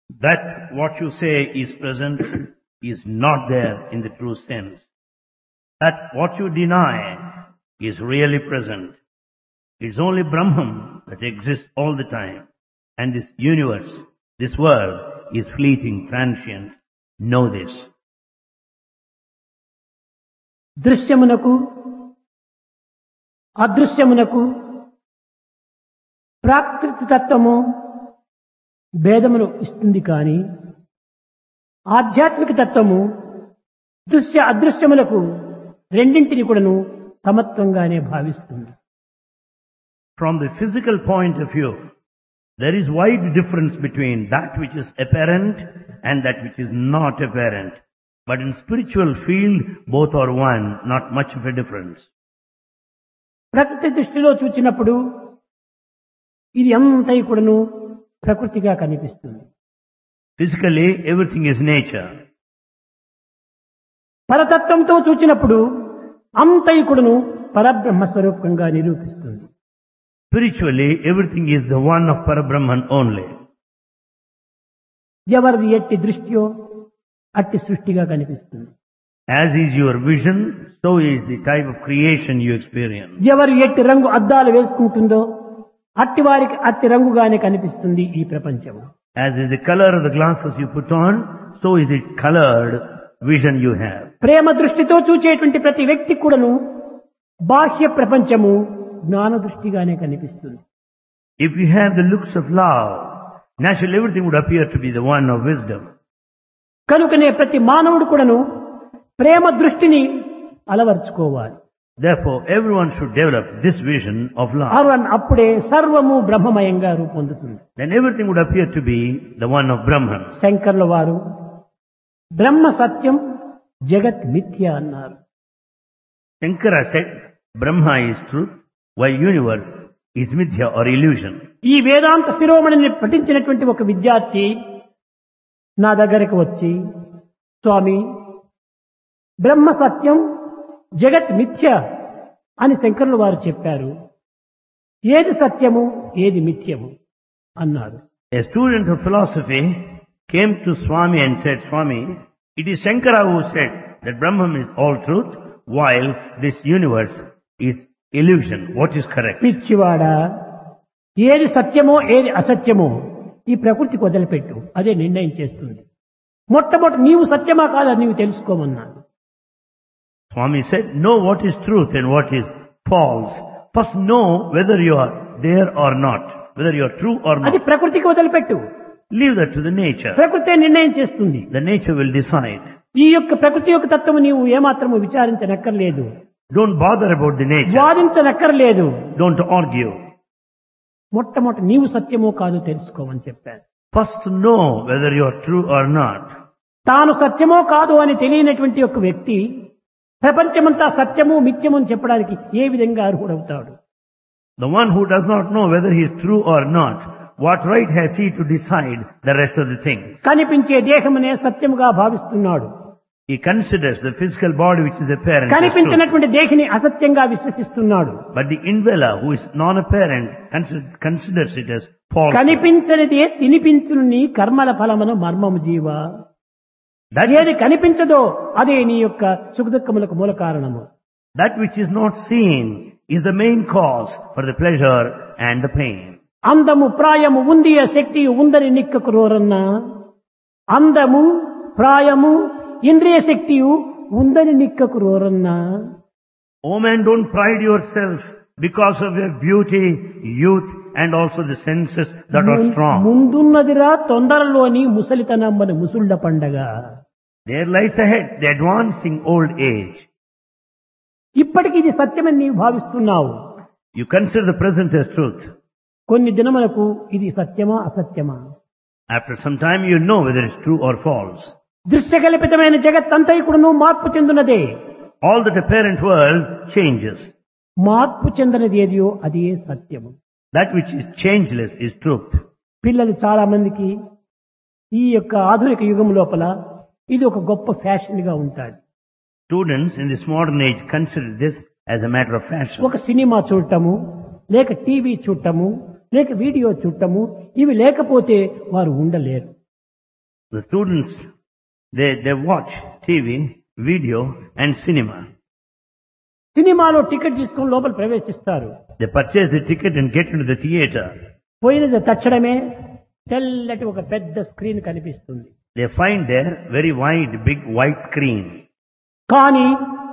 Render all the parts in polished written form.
That what you say is present is not there in the true sense. That what you deny is really present. It's only Brahman that exists all the time. And this universe, this world is fleeting, transient. Know this. దృశ్యమునకు అదృశ్యమునకు ప్రాకృతిక తత్వము భేదమును ఇస్తుంది కానీ ఆధ్యాత్మిక తత్వము దృశ్య అదృశ్యములకు రెండింటిని కూడాను సమత్వంగానే భావిస్తుంది. From the physical point of view, there is wide difference between that which is apparent and that which is not apparent. But in spiritual field, both are one, not much of a difference. ప్రకృతి దృష్టిలో చూచినప్పుడు ఇది అంతయు కూడాను ప్రకృతిగా కనిపిస్తుంది. Physically, everything is nature. పరతత్వంతో చూచినప్పుడు అంతయు కూడాను పరబ్రహ్మ స్వరూపంగా నిరూపిస్తుంది. Spiritually, everything is the one of Parabrahman only. ఎవరిది ఎట్టి దృష్టియో అట్టి సృష్టిగా కనిపిస్తుంది. As is your vision, so is the type of creation you experience. ఎవరు ఎట్టి రంగు అద్దాలు వేసుకుంటుందో అట్టి వారికి అట్టి రంగుగానే కనిపిస్తుంది ఈ ప్రపంచము. As is the color of the glasses you put on, so is the colored vision you have. ప్రేమ దృష్టితో చూచేటువంటి ప్రతి వ్యక్తి కూడాను బాహ్య ప్రపంచము జ్ఞాన దృష్టిగానే కనిపిస్తుంది. If you have the looks of love, naturally everything would appear to be the one of wisdom. కనుకనే ప్రతి మానవుడు కూడాను ప్రేమ దృష్టిని అలవర్చుకోవాలి. Therefore, everyone should develop this vision of love. అప్పుడే సర్వము బ్రహ్మమయంగా రూపొందుతుంది. Then everything would appear to be the one of Brahman. శంకర్ల వారు బ్రహ్మ సత్యం జగత్ మిథ్య అన్నారు. Shankara said, Brahma is truth, while universe is mithya or illusion. ఈ వేదాంత శిరోమణిని పఠించినటువంటి ఒక విద్యార్థి నా దగ్గరకు వచ్చి, స్వామి బ్రహ్మ సత్యం జగత్ మిథ్య అని శంకరులు వారు చెప్పారు, ఏది సత్యము ఏది మిథ్యము అన్నాడు. A student of philosophy came to Swami and said, Swami, it is Shankara who said that Brahman is all truth, while this universe is illusion. What is correct? పిచ్చివాడా, ఏది సత్యమో ఏది అసత్యమో ఈ ప్రకృతికి వదిలిపెట్టు, అదే నిర్ణయం చేస్తుంది. మొట్టమొదటి నీవు సత్యమా కాదా నీవు తెలుసుకోమన్నాడు. Swami said, know what is truth and what is false. First know whether you are there or not, whether you are true or అది not. ప్రకృతికి వదిలిపెట్టు, Leave that to the nature. ప్రకృతే నిర్ణయం చేస్తుంది. The nature will decide. ఈ యొక్క ప్రకృతి యొక్క తత్వం నీవు ఏమాత్రము విచారించనక్కర్లేదు, Don't bother about the nature. వాదించనక్కర్లేదు. Don't argue. మొట్టమొదటి నీవు సత్యమో కాదో తెలుసుకోమని చెప్పారు. First know whether you are true or not. తాను సత్యమో కాదో అని తెలియనటువంటి ఒక వ్యక్తి ప్రపంచమంతా సత్యము మిథ్యము అని చెప్పడానికి ఏ విధంగా అర్హుడవుతాడు? The one who does not know whether he is true or not, what right has he to decide the rest of the things? కనిపించే దేహమునే సత్యముగా భావిస్తున్నాడు. He considers the physical body which is apparent as true. కనిపించినటువంటి దేహిని అసత్యంగా విశ్వసిస్తున్నాడు. But the indweller who is non-apparent considers it as false. కనిపించనిదే తినిపించుని కర్మల ఫలమును మర్మము జీవ. That ఏది కనిపించదో అదే నీ యొక్క సుఖదుఖములకు మూల కారణము. That which is not seen is the main cause for the pleasure and the pain. అందము ప్రాయము ఉంది శక్తి ఉందని నిక్కకు రోరన్నా, అందము ప్రాయము ఇంద్రియ శక్తి ఉందని నిక్కకు రోరన్నా. O man, don't pride yourself because of your beauty, youth and also the senses that are strong. ముందున్నదిరా తొందరలోని ముసలితనమ్మని ముసుళ్ళ పండగ. There lies ahead the advancing old age. ఇప్పటికి ఇది సత్యమని నీవు భావిస్తున్నావు. You consider the present as truth. కొన్ని దినములకు ఇది సత్యమా అసత్యమా? After some time you know whether it's true or false. దృశ్యకల్పితమైన జగత్తంతయు కూడాను మార్పు చెందునదే. All that apparent world changes. మార్పు చెందనది ఏదియో అదే సత్యము. That which is changeless is truth. పిల్లలు చాలా మందికి ఈ యొక్క ఆధునిక యుగం లోపల ఇది ఒక గొప్ప ఫ్యాషన్ గా ఉంటాడు. Students in this modern age consider this as a matter of fashion. ఒక సినిమా చూడటము, లేక టీవీ చూడటము, లేక వీడియో చూడటము, ఇవి లేకపోతే వారు ఉండలేరు. The students, they watch TV, video and cinema. సినిమాలో టికెట్ తీసుకొని లోపల ప్రవేశిస్తారు. They purchase the ticket and get into the theater. పోయినది తక్షణమే తెల్లటి ఒక పెద్ద స్క్రీన్ కనిపిస్తుంది. They find there very wide, big white screen. కానీ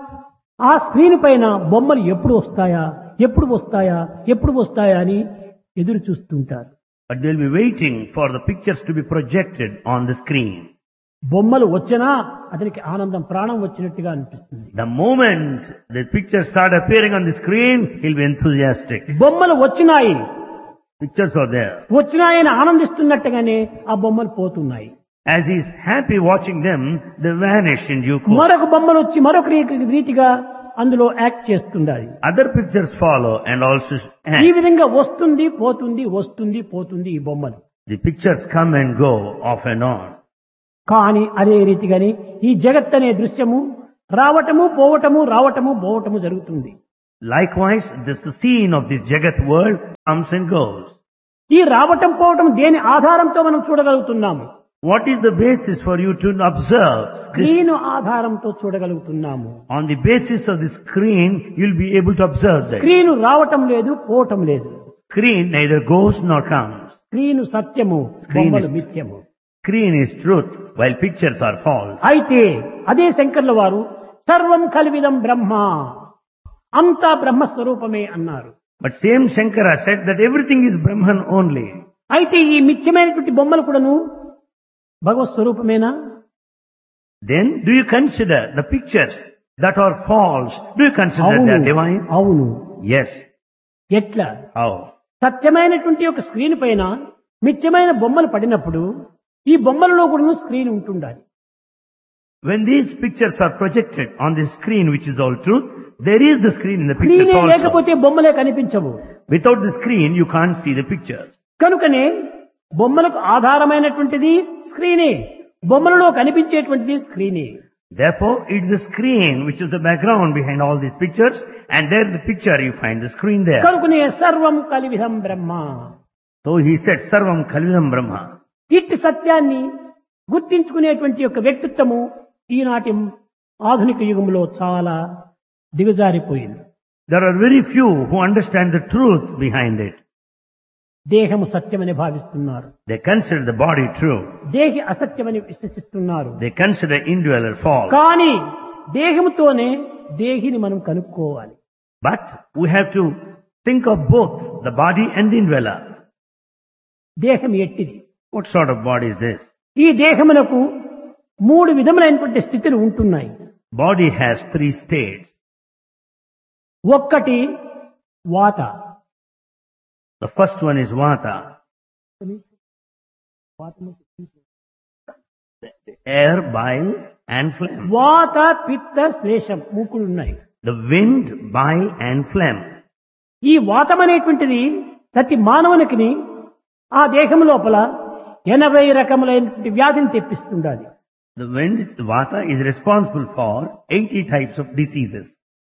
ఆ స్క్రీన్ పైన బొమ్మలు ఎప్పుడు వస్తాయా ఎప్పుడు వస్తాయా ఎప్పుడు వస్తాయా అని ఎదురు చూస్తుంటారు. But they'll be waiting for the pictures to be projected on the screen. బొమ్మలు వచ్చినా అతనికి ఆనందం ప్రాణం వచ్చినట్టుగా అనిపిస్తుంది. The moment the pictures start appearing on the screen, he'll be enthusiastic. బొమ్మలు వచ్చినాయి, Pictures are there. వచ్చినాయని ఆనందిస్తున్నట్టుగానే ఆ బొమ్మలు పోతున్నాయి. As he's happy watching them, they vanish in due course. మరొక బొమ్మలు వచ్చి మరొక రీతిగా అందులో act చేస్తుండాలి. Other pictures follow and also act. ఈ విధంగా వస్తుంది పోతుంది వస్తుంది పోతుంది ఈ బొమ్మలు. The pictures come and go off and on. కానీ అదే రీతిగాని ఈ జగత్ అనే దృశ్యము రావటము పోవటము రావటము పోవటము జరుగుతుంది. Likewise, this the scene of this Jagat world comes and goes. ఈ రావటం పోవటం దేని ఆధారంతో మనం చూడగలుగుతున్నాము? What is the basis for you to observe this? Screen ఆధారంతో చూడగలుగుతున్నాము. On the basis of the screen, you'll be able to observe that. Screen రావటం లేదు పోవటం లేదు. Screen neither goes nor comes. Screen సత్యము, బొమ్మలు మిథ్యము. Screen is truth, while pictures are false. అయితే అదే శంకర్ల వారు సర్వం కల్విదం బ్రహ్మ, అంతా బ్రహ్మస్వరూపమే అన్నారు. But same Shankara said that everything is Brahman only. అయితే ఈ మిథ్యమైనటువంటి బొమ్మలు కూడాను భగవత్ స్వరూపమేనా? Then do you consider the pictures that are false? Do you consider they are divine? అవును. Yes. ఎట్లా? How? సత్యమైనటువంటి ఒక స్క్రీన్ పైన మిథ్యమైన బొమ్మలు పడినప్పుడు ఈ బొమ్మలలో కూడా స్క్రీన్ ఉంటుండాలి. When these pictures are projected on the screen, which is all truth, there is the screen in the pictures స్క్రీనే also. లేకపోతే బొమ్మలే కనిపించవు. Without the screen, you can't see the pictures. కనుకనే బొమ్మలకు ఆధారమైనటువంటిది స్క్రీనే, బొమ్మలలో కనిపించేటువంటిది స్క్రీనే. Therefore, it is the screen which is the background behind all these pictures, and there the picture you find the screen there. కనుకనే సర్వం కలివిదం బ్రహ్మ. So he said, Sarvam Kalvidam Brahma. ఇట్టి సత్యాన్ని గుర్తించుకునేటువంటి యొక్క వ్యక్తిత్వము ఈనాటి ఆధునిక యుగంలో చాలా దిగజారిపోయింది. There are very few who understand the truth behind it. దేహము సత్యమని భావిస్తున్నారు, They consider the body true. దేహి అసత్యమని విశ్వసిస్తున్నారు. They consider indweller false. కానీ దేహముతోనే దేహిని మనం కనుక్కోవాలి. But we have to think of both the body and the indweller. దేహం ఎట్టిది? What sort of body is this? ఈ దేహమునకు మూడు విధములైనటువంటి స్థితులు ఉంటున్నాయి. Body has three states. ఒక్కటి వాత. The first one is Vata, the air, bile and phlegm. వాత పిత్త శ్లేషం మూకులు ఉన్నాయి. The wind, bile and phlegm. ఈ వాతం అనేటువంటిది ప్రతి మానవునికి ఆ దేహం లోపల 80 రకములైనటువంటి వ్యాధిని తెప్పిస్తుండాలి. The wind, Vata, is responsible for 80 types of diseases.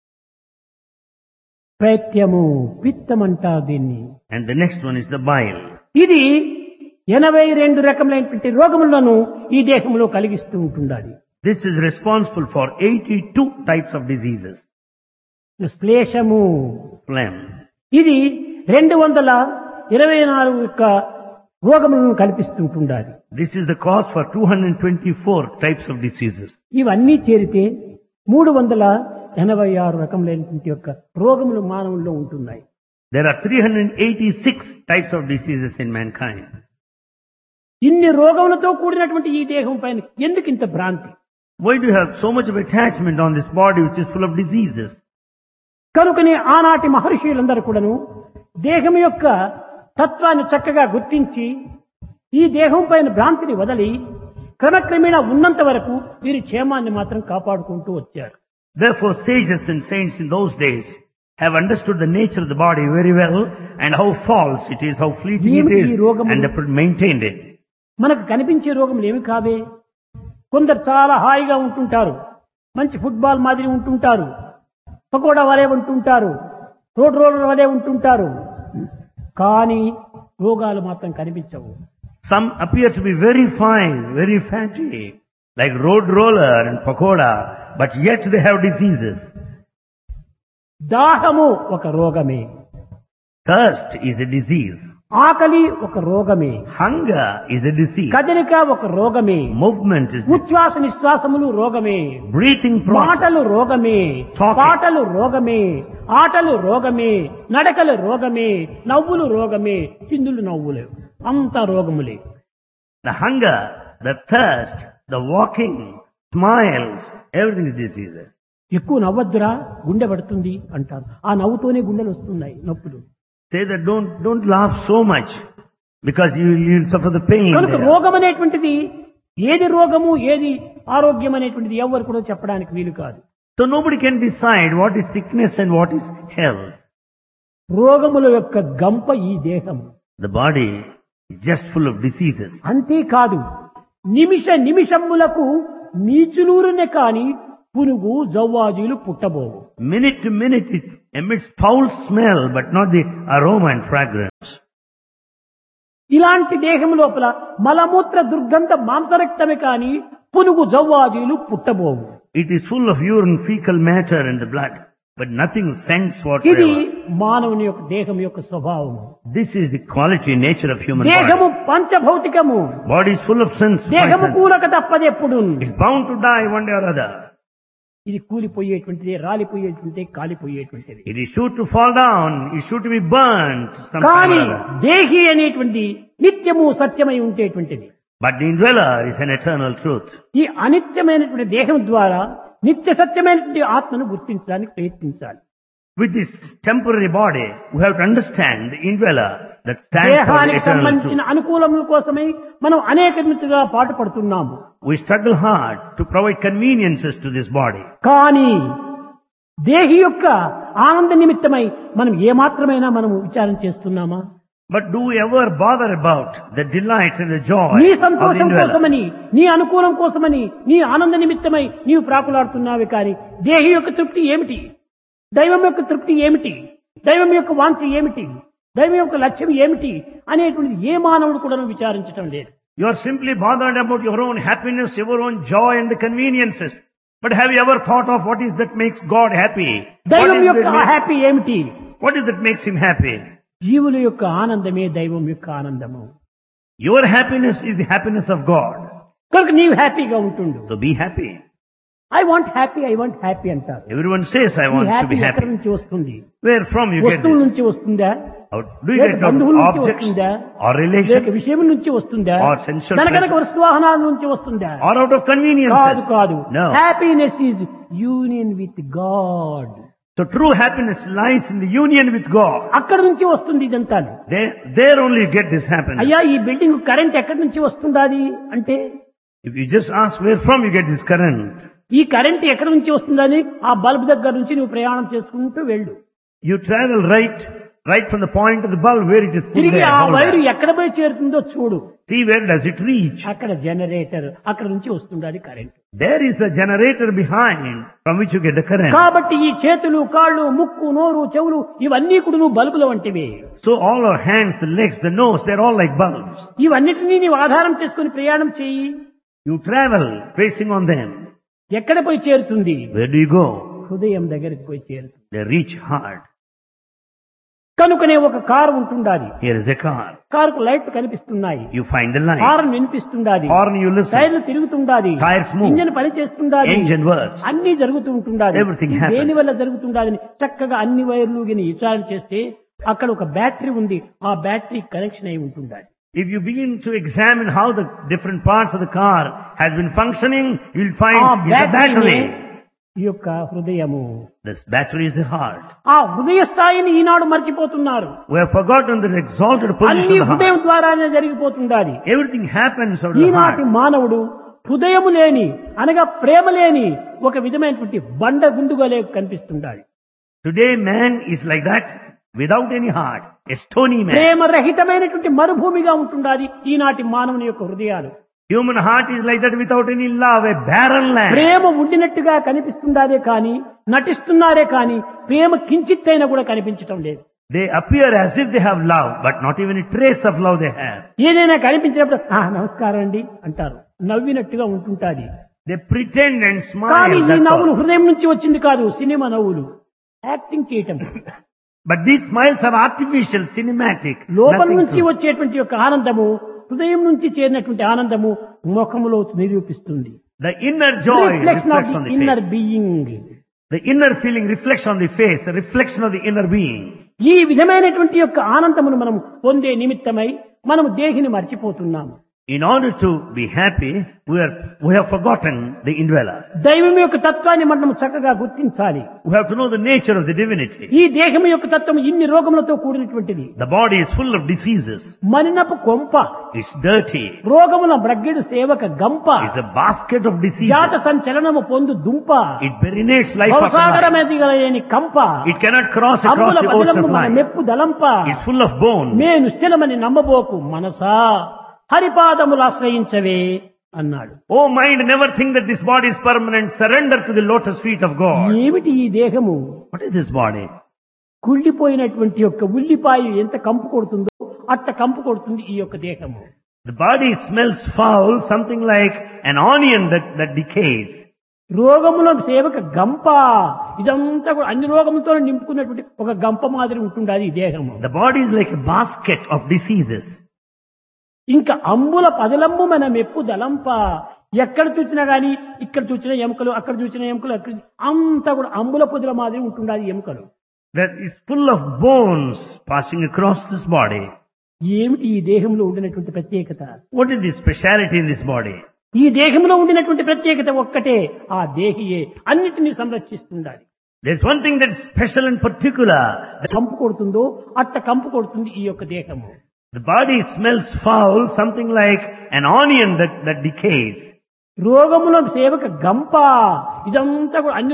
పైత్యము పిత్తం అంటారు దీన్ని. And the next one is the bile. ఇది 82 రకములైనటువంటి రోగములను ఈ దేహంలో కలిగిస్తూ ఉంటుండాలి. This is responsible for 82 types of diseases. శ్లేషము, Phlegm. ఇది 224 యొక్క రోగములను కల్పిస్తుంటుండాలి. This is the cause for 224 types of diseases. ఇవన్నీ చేరితే 386 రకములైనటువంటి యొక్క రోగములు మానవుల్లో ఉంటున్నాయి. There are 386 types of diseases in mankind. ఇన్ని రోగములతో కూడినటువంటి ఈ దేహం పైన ఎందుకు ఇంత భ్రాంతి? Why do you have so much of attachment on this body which is full of diseases? కనుకనే ఆనాటి మహర్షులందరూ కూడాను దేహం యొక్క తత్వాన్ని చక్కగా గుర్తించి ఈ దేహం పైన భ్రాంతిని వదలి క్రమక్రమేణా ఉన్నంత వరకు వీరి క్షేమాన్ని మాత్రం కాపాడుకుంటూ వచ్చారు. Therefore, sages and saints in those days have understood the nature of the body very well and how false it is, how fleeting it is, and they maintained it. మనకు కనిపించే రోగములు ఏమి కావే. కొందరు చాలా హాయిగా ఉంటుంటారు, మంచి ఫుట్బాల్ మాదిరి ఉంటుంటారు, పకోడా వలె ఉంటుంటారు, రోడ్ రోలర్ వలె ఉంటుంటారు, కానీ రోగాలు మాత్రం కనిపించవు. Some appear to be very fine, very fatty, like road roller and pakoda, but yet they have diseases. దాహము ఒక రోగమే, Thirst is a disease. ఆకలి ఒక రోగమే, Hunger is a disease. కదలిక ఒక రోగమే, Movement is disease. ఉచ్ఛ్వాస నిశ్వాసములు రోగమే, Breathing process. మాటలు రోగమే, Talking. పాటలు రోగమే, ఆటలు రోగమే, నడకలు రోగమే, నవ్వులు రోగమే, చిందులు నవ్వులే, అంత రోగములే. The hunger, the thirst, the walking, smiles, everything is diseases. ఎక్కువ నవ్వద్దురా గుండె పడుతుంది అంటారు. ఆ నవ్వుతోనే గుండెలు వస్తున్నాయి నొప్పులు. Say that don't laugh so much because you'll suffer the pain. కనుక there. రోగం అనేటువంటిది ఏది రోగము ఏది ఆరోగ్యం అనేటువంటిది ఎవరు కూడా చెప్పడానికి వీలు కాదు. So nobody can decide what is sickness and what is health. రోగముల యొక్క గంప ఈ దేహము. The body is just full of diseases. అంతేకాదు నిమిషములకు నీచులూరునే కాని పునుగు జవ్వాజీలు పుట్టబోవు. Minute to minute it emits foul smell but not the aroma and fragrance. ఇలాంటి దేహం లోపల మలమూత్ర దుర్గంధ మాంసరక్తమే కాని పునుగు జవ్వాజీలు పుట్టబోవు. It is full of urine, fecal matter and the blood, but nothing scents ఇది whatsoever. మానవుని యొక్క దేహం యొక్క స్వభావము. This is the quality, nature of human దేహము body. పంచభౌతికము. Body is full of sins. దేహము Poisons. కూలక తప్పదెప్పుడు. It's bound to die one day or other. ఇది కూలిపోయేటువంటిది, రాలిపోయేటువంటిది, కాలిపోయేటువంటిది. It is sure to fall down. It's sure to be burnt sometime కానీ or other. దేహి అనేటువంటి నిత్యము సత్యమై ఉండేటువంటిది. But the indweller is an eternal truth. ఈ అనిత్యమైనటువంటి దేహం ద్వారా నిత్య సత్యమైనటువంటి ఆత్మను గుర్తించడానికి ప్రయత్నించాలి. With this temporary body, we have to understand the indweller that stands for the దేహానికి eternal సంబంధించిన truth. అనుకూలముల కోసమై మనం అనేక విధంగా పాటుపడుతున్నాము. We struggle hard to provide conveniences to this body. కానీ దేహి యొక్క ఆనంద నిమిత్తమై మనం ఏమాత్రమైనా మనం విచారం చేస్తున్నామా? But do we ever bother about the delight and the joy నీ of the సంతోషం indweller? కోసమని, నీ అనుకూలం కోసమని, నీ ఆనంద నిమిత్తమై నీవు ప్రాకులాడుతున్నావే కానీ దేహి యొక్క తృప్తి ఏమిటి? దైవం యొక్క తృప్తి ఏమిటి? దైవం యొక్క వాంఛ ఏమిటి? దైవం యొక్క లక్ష్యం ఏమిటి అనేటువంటిది ఏ మానవుడు కూడా విచారించటం లేదు. You are simply bothered about your own happiness, your own joy and the conveniences. But have you ever thought of what is that makes God happy? దైవం యొక్క హ్యాపీ ఏమిటి? What is that makes him happy? జీవుల యొక్క ఆనందమే దైవం యొక్క ఆనందము. Your happiness is the happiness of God. కనుక నీవు హ్యాపీగా ఉంటుండు. So be happy. I want happy అంటారు. Everyone says, I ఈ want to హ్యాపీ be ఎక్కడి happy. నుంచి వస్తుంది? Where from you get వస్తువుల this? నుంచి వస్తుందా? How do you లేక get బంధువుల out నుంచి objects వస్తుందా? or లేక relations విషయం నుంచి వస్తుందా? or sensual కనుక pleasure వస్తువాహనాల నుంచి వస్తుందా? or out of కాదు conveniences? కాదు. No. Happiness is union with God. So true happiness lies in the union with God. అక్కడి నుంచి వస్తుంది ఇదంతా. There only you get this happiness. అయ్యా ఈ బిల్డింగ్ కరెంట్ ఎక్కడి నుంచి వస్తుందాది అంటే If you just ask where from you get this current, ఈ కరెంట్ ఎక్కడి నుంచి వస్తుందని ఆ బల్బ్ దగ్గర నుంచి నువ్వు ప్రయాణం చేసుకుంటూ వెళ్ళు. you travel right from the point of the bulb where it is put తిరిగి there. ఆ hold వైరు there. ఎక్కడ పోయి చేరుతుందో చూడు. See where does it reach? అక్కడ జనరేటర్, అక్కడ నుంచి వస్తుండాలి current. There is the generator behind from which you get the current. కాబట్టి ఈ చేతులు, కాళ్ళు, ముక్కు, నోరు, చెవులు ఇవన్నీ కూడా నువ్వు బల్బుల వంటివి. So all our hands, the legs, the nose, they're all like bulbs. ఇవన్నిటినీ నీవు ఆధారం చేసుకుని ప్రయాణం చేయి. You travel facing on them. ఎక్కడ పోయి చేరుతుంది? Where do you go? హృదయం దగ్గరికి పోయి చేరుతుంది. They reach heart. కనుకనే ఒక కారు ఉంటుండాలి. Here is a car. కారుకు లైట్లు కనిపిస్తున్నాయి, You find the light. Horn వినిపిస్తుండాలి, Horn you listen. టైర్లు తిరుగుతుండాలి, Tires move. ఇంజన్ పని చేస్తుండాలి, Engine works. అన్ని జరుగుతూ ఉంటుండాలి. Everything happens. దేని వల్ల జరుగుతుండాలని చక్కగా అన్ని వైర్లు గిని విచారణ చేస్తే అక్కడ ఒక బ్యాటరీ ఉంది. ఆ బ్యాటరీ కనెక్షన్ అయి ఉంటుండాలి. If you begin to examine how the different parts of the car has been functioning, you'll find ఆ it's a బ్యాటరీ battery. ఈ యొక్క హృదయము. This battery is the heart. ఆ హృదయ స్థాయిని ఈనాడు మర్చిపోతున్నారు. We have forgotten the exalted position అన్ని of the హృదయం heart. ద్వారానే జరిగిపోతుండాలి. Everything happens out of the ఈనాటి heart. మానవుడు హృదయము లేని అనగా ప్రేమ లేని ఒక విధమైనటువంటి బండ గుండుగలే కనిపిస్తుండాలి. Today man is like that without any heart, a stony man. ప్రేమ రహితమైనటువంటి మరుభూమిగా ఉంటుండాలి ఈనాటి మానవుని యొక్క హృదయాలు. Human heart is like that without any love, a barren land. ప్రేమ ఉండినట్టుగా కనిపిస్తుండాదే కానీ, నటిస్తున్నారే కానీ ప్రేమ కించిత్తైనా కూడా కనిపించటం లేదు. They appear as if they have love, but not even a trace of love they have. ఏదైనా కనిపించినప్పుడు నమస్కారం అండి అంటారు, నవ్వినట్టుగా ఉంటుంటాది. They pretend and కానీ smile, ఈ that's నవ్వులు all. హృదయం నుంచి వచ్చింది కాదు, సినిమా నవ్వులు, యాక్టింగ్ చేయటం. But these smiles are artificial, cinematic. లోపల nothing నుంచి true. వచ్చేటువంటి యొక్క ఆనందము, హృదయం నుంచి చేరినటువంటి ఆనందము ముఖములో నిరూపిస్తుంది. The inner joy reflection of reflects on the the inner face. Being. The inner feeling reflects on the face, a reflection of the inner being. ఈ విధమైనటువంటి యొక్క ఆనందమును మనం పొందే నిమిత్తమై మనం దేహిని మర్చిపోతున్నాము. In order to be happy, we have forgotten the indweller. దైవం యొక్క తత్వాన్ని మనం చక్కగా గుర్తించాలి. We have to know the nature of the divinity. ఈ దేహం యొక్క తత్వం ఇన్ని రోగములతో కూడినటువంటిది. The body is full of diseases. మనినపు కొంప, It's dirty. రోగముల బ్రగ్గిడు సేవక గంప, It's a basket of diseases. జాత సంచలనము పొందు దుంప, It perinates life after life. భవసాగరమెదిగలేని కంప, It cannot cross across అంబుల the ocean బదిలము of మన life. మెప్పు దలంప, It's full of bones. మే నిశ్చలమని నమ్మబోకు మనసా, హరిపాదములు ఆశ్రయించవే అన్నాడు. Oh mind, never think that this body is permanent. Surrender to the lotus feet of God. ఏమిటి ఈ దేహము? What is this body? కుళ్ళిపోయినటువంటి యొక్క ఉల్లిపాయ ఎంత కంపు కొడుతుందో అట్ట కంపు కొడుతుంది ఈ యొక్క దేహము. The body smells foul, something like an onion that decays. రోగముల సేవక గంప, ఇదంతా కూడా అన్ని రోగములతో నింపుకున్నటువంటి ఒక గంప మాదిరి ఉంటుండాలి ఈ దేహము. The body is like a basket of diseases. ఇంకా అంబుల పదలమ్ము మన మెప్పు దలంప, ఎక్కడ చూసినా గాని ఇక్కడ చూసిన ఎముకలు, అక్కడ చూసిన ఎముకలు, అక్కడ అంతా కూడా అంబుల పొదుల మాదిరి ఉంటుండాలి ఎముకలు. That is full of bones passing across this body. ఏమిటి ఈ దేహంలో ఉండినటువంటి ప్రత్యేకత? What is the speciality in this body? ఈ దేహంలో ఉండినటువంటి ప్రత్యేకత ఒక్కటే, ఆ దేహియే అన్నిటినీ సంరక్షిస్తుండాలి. There's one thing that's special and particular. కంపు కొడుతుందో అట్ట కంపు కొడుతుంది ఈ యొక్క దేహము. The body smells foul, something like an onion that decays. రోగముల సేవక గంప, ఇదంతా కూడా అన్ని